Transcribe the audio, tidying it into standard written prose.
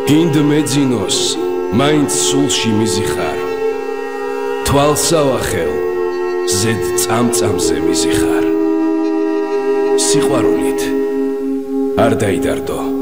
გინდ მეძინოს მაინც სულში მიზიხარ თვალსავახელ ზედ წამწამზე მიზიხარ სიყვარულით არ დაიდარდო